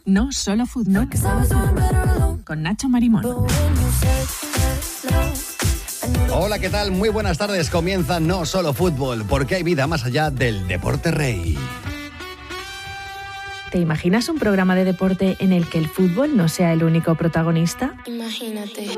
No Solo Fútbol. Con Nacho Marimón. Hola, ¿qué tal? Muy buenas tardes. Comienza No Solo Fútbol, porque hay vida más allá del deporte rey. ¿Te imaginas un programa de deporte en el que el fútbol no sea el único protagonista? Imagínate.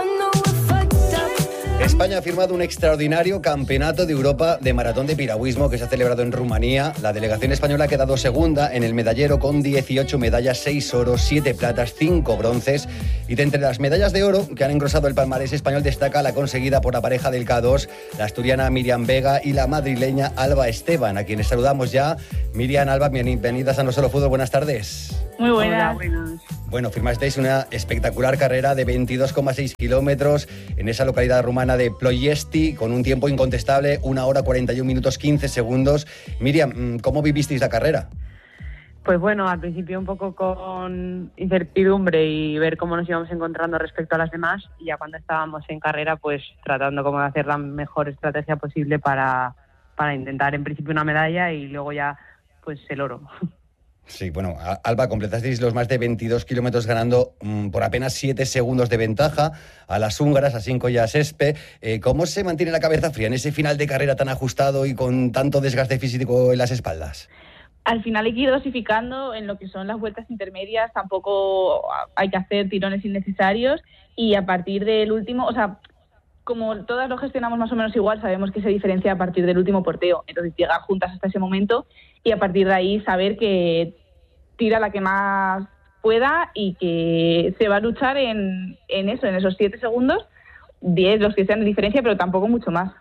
España ha firmado un extraordinario campeonato de Europa de maratón de piragüismo que se ha celebrado en Rumanía. La delegación española ha quedado segunda en el medallero con 18 medallas, 6 oros, 7 platas, 5 bronces. Y de entre las medallas de oro que han engrosado el palmarés español destaca la conseguida por la pareja del K2, la asturiana Miriam Vega y la madrileña Alba Esteban, a quienes saludamos ya. Miriam, Alba, bienvenidas a No Solo Fútbol. Buenas tardes. Muy buenas. Bueno, firmasteis una espectacular carrera de 22,6 kilómetros en esa localidad rumana de Ploiesti, con un tiempo incontestable, 1 hora 41 minutos 15 segundos. Miriam, ¿cómo vivisteis la carrera? Pues bueno, al principio un poco con incertidumbre y ver cómo nos íbamos encontrando respecto a las demás, y ya cuando estábamos en carrera, pues tratando como de hacer la mejor estrategia posible para intentar en principio una medalla y luego ya pues el oro. Sí, bueno, Alba, completasteis los más de 22 kilómetros ganando por apenas 7 segundos de ventaja a las húngaras, a Sinko y a Sespe. ¿Cómo se mantiene la cabeza fría en ese final de carrera tan ajustado y con tanto desgaste físico en las espaldas? Al final hay que ir dosificando en lo que son las vueltas intermedias, tampoco hay que hacer tirones innecesarios, y a partir del último, o sea, como todas lo gestionamos más o menos igual, sabemos que se diferencia a partir del último porteo, entonces llegar juntas hasta ese momento y a partir de ahí saber que tira la que más pueda y que se va a luchar en esos 7 segundos, 10, los que sean de diferencia, pero tampoco mucho más.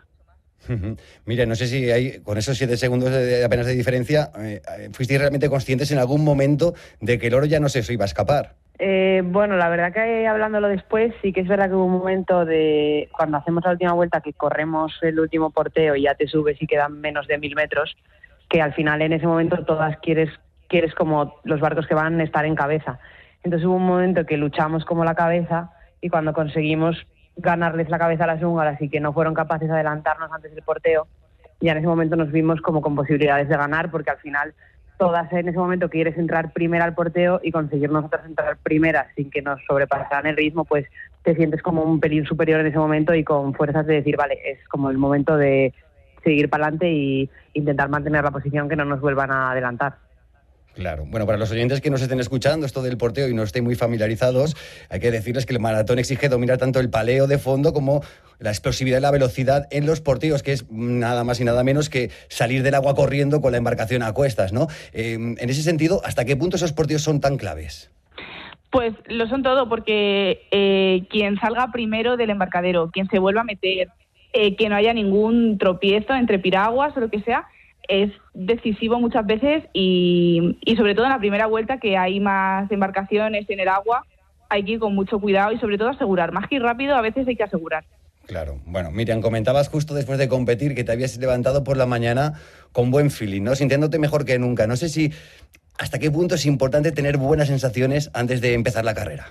Mira, no sé si hay, con esos 7 segundos apenas de diferencia, ¿fuisteis realmente conscientes en algún momento de que el oro ya no se os iba a escapar? Bueno, la verdad que hablándolo después, sí que es verdad que hubo un momento de cuando hacemos la última vuelta, que corremos el último porteo y ya te subes y quedan menos de 1000 metros, que al final en ese momento todas quieres como los barcos que van estar en cabeza. Entonces hubo un momento que luchamos como la cabeza, y cuando conseguimos ganarles la cabeza a las húngaras y que no fueron capaces de adelantarnos antes del porteo, ya en ese momento nos vimos como con posibilidades de ganar, porque al final todas en ese momento quieres entrar primera al porteo y conseguir nosotras entrar primera sin que nos sobrepasaran el ritmo, pues te sientes como un pelín superior en ese momento y con fuerzas de decir, vale, es como el momento de seguir para adelante y intentar mantener la posición, que no nos vuelvan a adelantar. Claro. Bueno, para los oyentes que nos estén escuchando esto del porteo y no estén muy familiarizados, hay que decirles que el maratón exige dominar tanto el paleo de fondo como la explosividad y la velocidad en los porteos, que es nada más y nada menos que salir del agua corriendo con la embarcación a cuestas, ¿no? En ese sentido, ¿hasta qué punto esos porteos son tan claves? Pues lo son todo, porque quien salga primero del embarcadero, quien se vuelva a meter, que no haya ningún tropiezo entre piraguas o lo que sea, es decisivo muchas veces, y sobre todo en la primera vuelta, que hay más embarcaciones en el agua, hay que ir con mucho cuidado y sobre todo asegurar. Más que ir rápido, a veces hay que asegurar. Claro. Bueno, Miriam, comentabas justo después de competir que te habías levantado por la mañana con buen feeling, ¿no? Sintiéndote mejor que nunca. No sé si hasta qué punto es importante tener buenas sensaciones antes de empezar la carrera.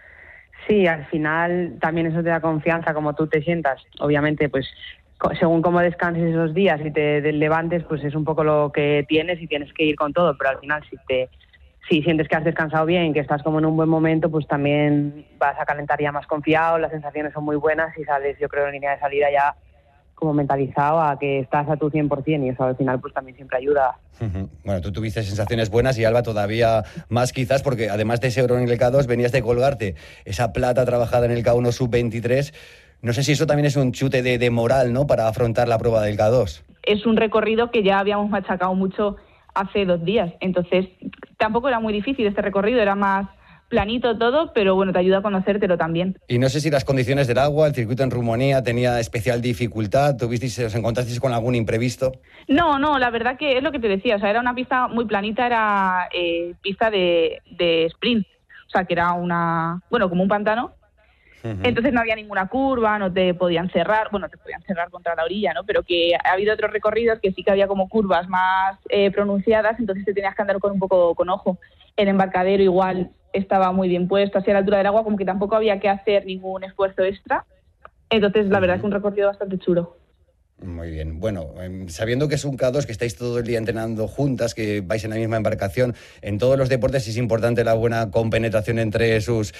Sí, al final también eso te da confianza, como tú te sientas. Obviamente, pues según cómo descanses esos días y te levantes, pues es un poco lo que tienes y tienes que ir con todo, pero al final si sientes que has descansado bien, que estás como en un buen momento, pues también vas a calentar ya más confiado, las sensaciones son muy buenas y sales, yo creo, en línea de salida ya como mentalizado a que estás a tu 100%, y eso al final pues también siempre ayuda. Bueno, tú tuviste sensaciones buenas y Alba todavía más quizás, porque además de ese oro en el K2 venías de colgarte esa plata trabajada en el K1 sub-23. No sé si eso también es un chute de moral, ¿no?, para afrontar la prueba del K2. Es un recorrido que ya habíamos machacado mucho hace 2 días, entonces tampoco era muy difícil este recorrido, era más planito todo, pero bueno, te ayuda a conocértelo también. Y no sé si las condiciones del agua, el circuito en Rumanía tenía especial dificultad, ¿os encontrasteis con algún imprevisto? No, la verdad que es lo que te decía, o sea, era una pista muy planita, era pista de sprint, o sea, que era como un pantano. Entonces no había ninguna curva, no te podían cerrar, te podían cerrar contra la orilla, ¿no? Pero que ha habido otros recorridos que sí que había como curvas más pronunciadas, entonces te tenías que andar con ojo. El embarcadero igual estaba muy bien puesto, hacia la altura del agua, como que tampoco había que hacer ningún esfuerzo extra. Entonces la verdad es que un recorrido bastante chulo. Muy bien. Bueno, sabiendo que es un K2, que estáis todo el día entrenando juntas, que vais en la misma embarcación, en todos los deportes es importante la buena compenetración entre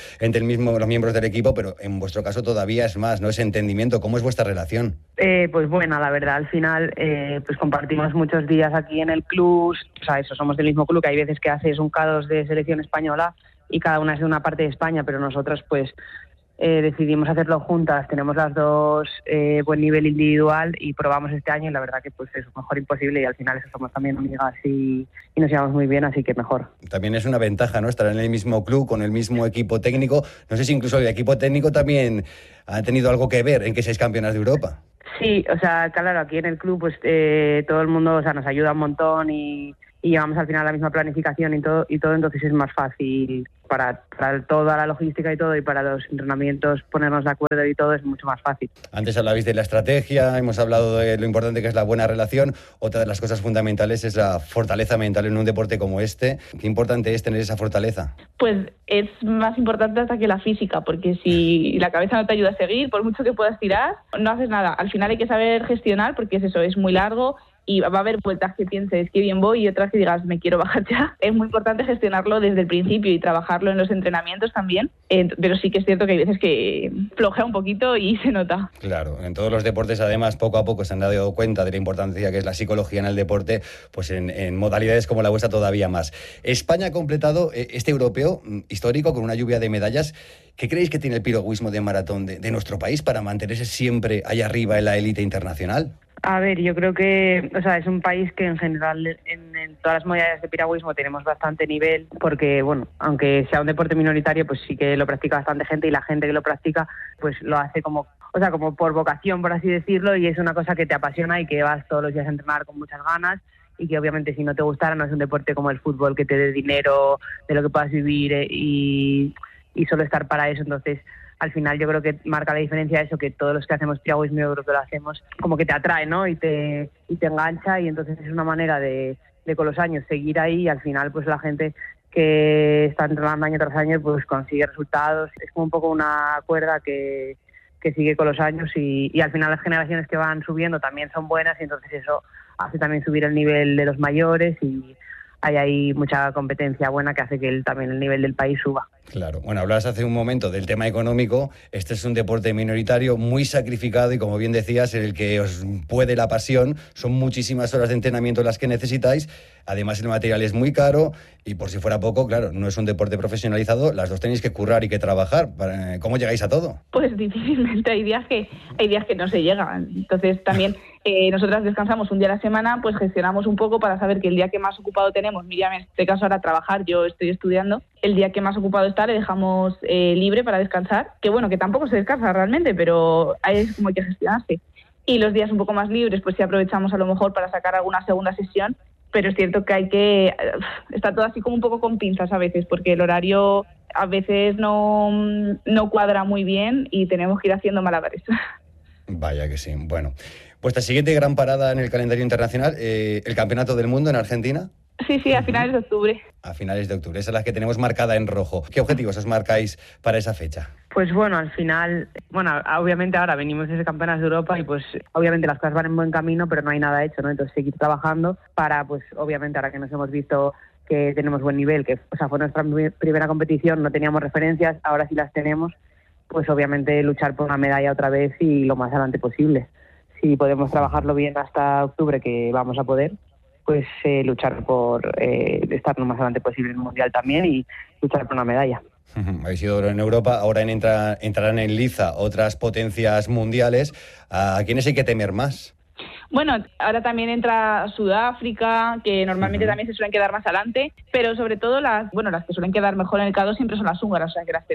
los miembros del equipo, pero en vuestro caso todavía es más, ¿no? Ese entendimiento. ¿Cómo es vuestra relación? Pues buena, la verdad. Al final, pues compartimos muchos días aquí en el club. O sea, eso, somos del mismo club, que hay veces que haces un K2 de selección española y cada una es de una parte de España, pero nosotros pues decidimos hacerlo juntas. Tenemos las dos buen nivel individual y probamos este año y la verdad que pues es mejor imposible, y al final eso, somos también amigas y nos llevamos muy bien, así que mejor. También es una ventaja, ¿no? Estar en el mismo club, con el mismo equipo técnico. No sé si incluso el equipo técnico también ha tenido algo que ver en que seáis campeonas de Europa. Sí, o sea, claro, aquí en el club pues todo el mundo, o sea, nos ayuda un montón y llevamos al final la misma planificación y todo, entonces es más fácil para toda la logística y todo, y para los entrenamientos ponernos de acuerdo y todo es mucho más fácil. Antes hablabais de la estrategia, hemos hablado de lo importante que es la buena relación. Otra de las cosas fundamentales es la fortaleza mental en un deporte como este. ¿Qué importante es tener esa fortaleza? Pues es más importante hasta que la física, porque si la cabeza no te ayuda a seguir, por mucho que puedas tirar, no haces nada. Al final hay que saber gestionar, porque es eso, es muy largo. Y va a haber vueltas que pienses que bien voy y otras que digas me quiero bajar ya. Es muy importante gestionarlo desde el principio y trabajarlo en los entrenamientos también, pero sí que es cierto que hay veces que flojea un poquito y se nota. Claro, en todos los deportes además poco a poco se han dado cuenta de la importancia que es la psicología en el deporte, pues en modalidades como la vuestra todavía más. España ha completado este europeo histórico con una lluvia de medallas. ¿Qué creéis que tiene el piragüismo de maratón de nuestro país para mantenerse siempre allá arriba en la élite internacional? A ver, yo creo que, o sea, es un país que en general en todas las modalidades de piragüismo tenemos bastante nivel, porque, bueno, aunque sea un deporte minoritario, pues sí que lo practica bastante gente, y la gente que lo practica, pues lo hace como por vocación, por así decirlo, y es una cosa que te apasiona y que vas todos los días a entrenar con muchas ganas, y que obviamente si no te gustara no es un deporte como el fútbol que te dé dinero, de lo que puedas vivir y solo estar para eso. Entonces, al final yo creo que marca la diferencia eso, que todos los que hacemos piragüismo, yo creo que lo hacemos como que te atrae, ¿no? Y te engancha, y entonces es una manera de con los años seguir ahí, y al final pues la gente que está entrenando año tras año pues consigue resultados. Es como un poco una cuerda que sigue con los años, y al final las generaciones que van subiendo también son buenas, y entonces eso hace también subir el nivel de los mayores, y hay ahí mucha competencia buena que hace que también el nivel del país suba. Claro. Bueno, hablabas hace un momento del tema económico. Este es un deporte minoritario, muy sacrificado, y como bien decías, en el que os puede la pasión. Son muchísimas horas de entrenamiento las que necesitáis. Además, el material es muy caro y, por si fuera poco, claro, no es un deporte profesionalizado. Las dos tenéis que currar y que trabajar. ¿Cómo llegáis a todo? Pues difícilmente. Hay días que no se llega. Entonces, también nosotras descansamos un día a la semana, pues gestionamos un poco para saber que el día que más ocupado tenemos, Miriam en este caso ahora trabajar, yo estoy estudiando, el día que más ocupado está le dejamos libre para descansar, que bueno, que tampoco se descansa realmente, pero es como hay que gestionarse. Y los días un poco más libres, pues sí aprovechamos a lo mejor para sacar alguna segunda sesión, pero es cierto que está todo así como un poco con pinzas a veces, porque el horario a veces no cuadra muy bien y tenemos que ir haciendo malabares. Vaya que sí. Bueno, vuestra siguiente gran parada en el calendario internacional, el Campeonato del Mundo en Argentina. Sí, a finales de octubre. A finales de octubre, esa es la que tenemos marcada en rojo. ¿Qué objetivos os marcáis para esa fecha? Pues bueno, al final, obviamente ahora venimos desde Campeonas de Europa y pues obviamente las cosas van en buen camino, pero no hay nada hecho, ¿no? Entonces seguir trabajando para, pues obviamente ahora que nos hemos visto que tenemos buen nivel, que fue nuestra primera competición, no teníamos referencias, ahora sí las tenemos, pues obviamente luchar por una medalla otra vez y lo más adelante posible. Si podemos trabajarlo bien hasta octubre, que vamos a poder, pues luchar por estar lo más adelante posible en el Mundial también y luchar por una medalla. Habéis ido en Europa, ahora entrarán en liza otras potencias mundiales. ¿A quiénes hay que temer más? Bueno, ahora también entra Sudáfrica, que normalmente también se suelen quedar más adelante, pero sobre todo las que suelen quedar mejor en el K2 siempre son las húngaras, o sea que las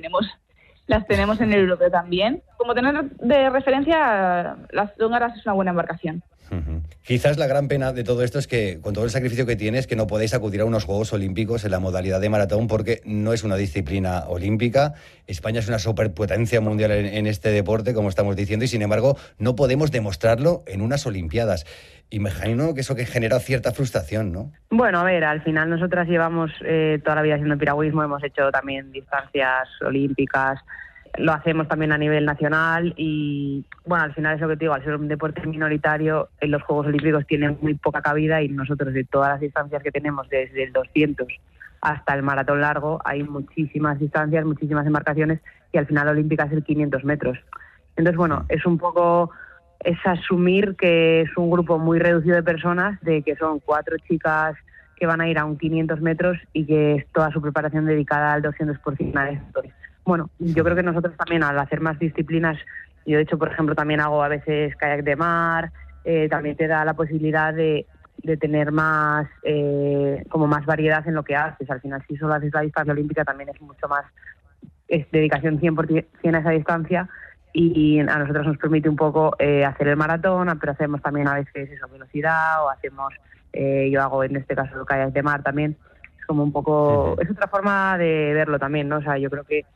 tenemos en el europeo también. Como tener de referencia, las húngaras es una buena embarcación. Quizás la gran pena de todo esto es que, con todo el sacrificio que tienes, que no podéis acudir a unos Juegos Olímpicos en la modalidad de maratón porque no es una disciplina olímpica. España es una superpotencia mundial en este deporte, como estamos diciendo, y sin embargo no podemos demostrarlo en unas Olimpiadas. Imagino que eso que genera cierta frustración, ¿no? Bueno, a ver, al final nosotras llevamos toda la vida haciendo piragüismo, hemos hecho también distancias olímpicas, lo hacemos también a nivel nacional y, bueno, al final es lo que te digo, al ser un deporte minoritario, en los Juegos Olímpicos tiene muy poca cabida y nosotros de todas las distancias que tenemos, desde el 200 hasta el maratón largo, hay muchísimas distancias, muchísimas embarcaciones y al final olímpica es el 500 metros. Entonces, bueno, es un poco, es asumir que es un grupo muy reducido de personas, de que son 4 chicas que van a ir a un 500 metros y que es toda su preparación dedicada al 200 por 100 de esto. Bueno, yo creo que nosotros también al hacer más disciplinas, yo de hecho, por ejemplo, también hago a veces kayak de mar, también te da la posibilidad de tener más como más variedad en lo que haces. Al final, si solo haces la distancia olímpica, también es mucho más, es dedicación 100% a esa distancia y a nosotros nos permite un poco hacer el maratón, pero hacemos también a veces eso, velocidad o hacemos, yo hago en este caso kayak de mar también. Es como un poco, es otra forma de verlo también, ¿no? O sea, yo creo que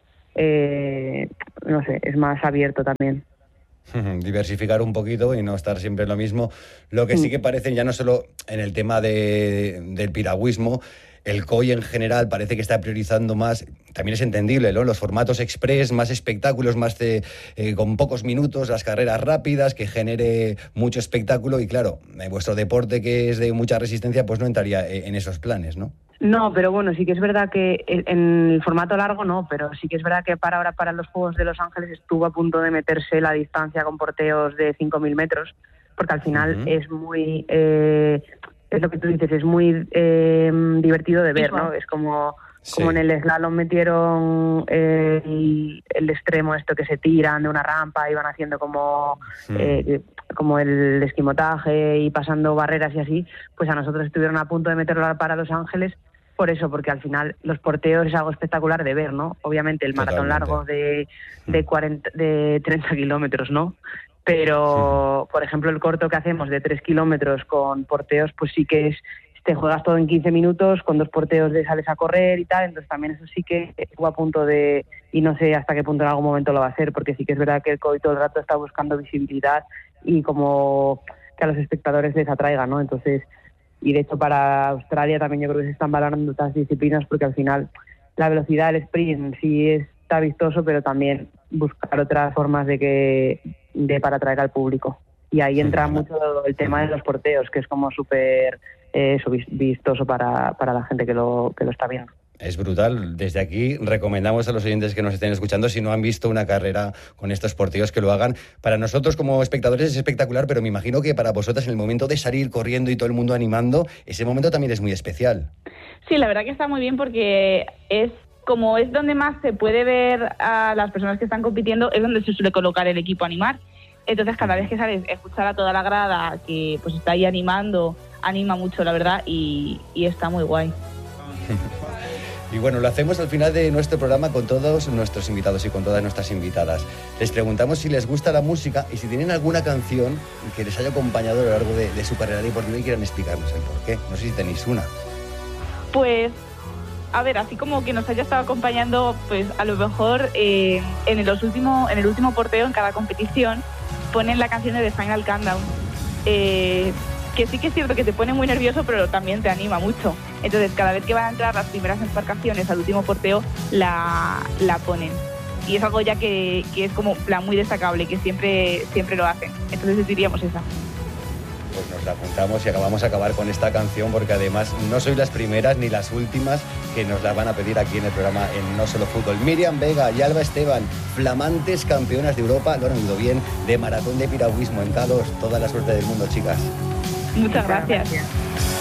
no sé, es más abierto también. Diversificar un poquito y no estar siempre en lo mismo. Lo que sí que parecen, ya no solo en el tema del piragüismo, el COI en general parece que está priorizando más, también es entendible, ¿no? Los formatos express, más espectáculos, más con pocos minutos, las carreras rápidas, que genere mucho espectáculo y claro, vuestro deporte que es de mucha resistencia pues no entraría en esos planes, ¿no? No, pero bueno, sí que es verdad que en el formato largo no, pero sí que es verdad que ahora para los Juegos de Los Ángeles estuvo a punto de meterse la distancia con porteos de 5.000 metros, porque al final es muy, es lo que tú dices, es muy divertido de ver, ¿no? Es como en el slalom metieron el extremo esto que se tiran de una rampa y van haciendo como el esquimotaje y pasando barreras y así, pues a nosotros estuvieron a punto de meterlo para Los Ángeles por eso, porque al final los porteos es algo espectacular de ver, ¿no? Obviamente el maratón largo de 30 kilómetros, ¿no? Pero, por ejemplo, el corto que hacemos de 3 kilómetros con porteos, pues sí que te juegas todo en 15 minutos, con 2 porteos de sales a correr y tal, entonces también eso sí que estuvo a punto de, y no sé hasta qué punto en algún momento lo va a hacer, porque sí que es verdad que el COI todo el rato está buscando visibilidad y como que a los espectadores les atraiga, ¿no? Entonces, y de hecho para Australia también yo creo que se están valorando otras disciplinas porque al final la velocidad del sprint sí está vistoso, pero también buscar otras formas para atraer al público. Y ahí entra mucho el tema de los porteos, que es como súper vistoso para la gente que lo está viendo. Es brutal. Desde aquí recomendamos a los oyentes que nos estén escuchando, si no han visto una carrera con estos porteos, que lo hagan. Para nosotros como espectadores es espectacular, pero me imagino que para vosotras en el momento de salir corriendo y todo el mundo animando, ese momento también es muy especial. Sí, la verdad que está muy bien porque es donde más se puede ver a las personas que están compitiendo, es donde se suele colocar el equipo a animar. Entonces cada vez que sales, escuchar a toda la grada que pues está ahí animando, anima mucho, la verdad, y está muy guay. Y bueno, lo hacemos al final de nuestro programa con todos nuestros invitados y con todas nuestras invitadas. Les preguntamos si les gusta la música y si tienen alguna canción que les haya acompañado a lo largo de su carrera deportiva y quieran explicarnos el porqué. No sé si tenéis una. Pues, a ver, así como que nos haya estado acompañando, pues a lo mejor en el último porteo, en cada competición, ponen la canción de The Final Countdown. Que sí que es cierto que te pone muy nervioso, pero también te anima mucho. Entonces, cada vez que van a entrar las primeras embarcaciones al último porteo, la ponen. Y es algo ya que es como plan muy destacable, que siempre lo hacen. Entonces diríamos esa. Pues nos la apuntamos y vamos a acabar con esta canción, porque además no sois las primeras ni las últimas que nos la van a pedir aquí en el programa en No Solo Fútbol. Miriam Vega y Alba Esteban, flamantes campeonas de Europa, lo han oído bien, de maratón de piragüismo en K2. Toda la suerte del mundo, chicas. Muchas gracias.